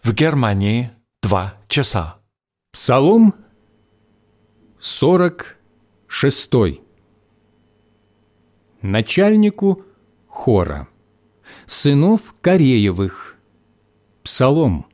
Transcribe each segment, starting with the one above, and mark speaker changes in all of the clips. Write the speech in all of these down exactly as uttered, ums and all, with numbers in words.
Speaker 1: В Германии два часа.
Speaker 2: Псалом сорок шестой. Начальнику хора, сынов Кореевых. Псалом.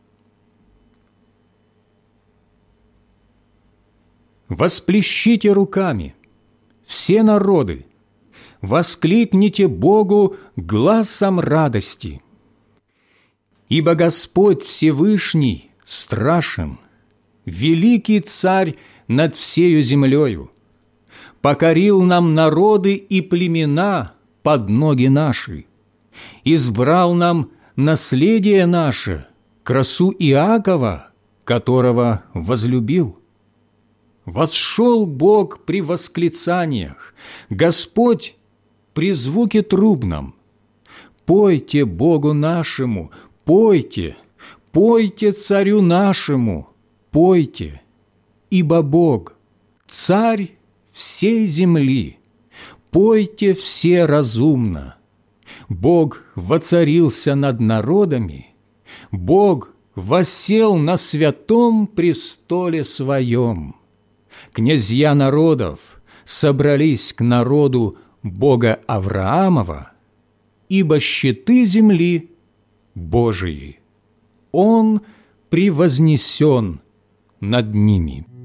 Speaker 2: Восплещите руками, все народы, воскликните Богу гласом радости. Ибо Господь Всевышний страшен, великий Царь над всею землею. Покорил нам народы и племена под ноги наши, избрал нам наследие наше, красу Иакова, которого возлюбил. Восшел Бог при восклицаниях, Господь при звуке трубном. Пойте Богу нашему, пойте, пойте Царю нашему, пойте, ибо Бог, Царь всей земли, пойте все разумно. Бог воцарился над народами, Бог воссел на святом престоле Своем. Князья народов собрались к народу Бога Авраамова, ибо щиты земли Божии. Он превознесен над ними.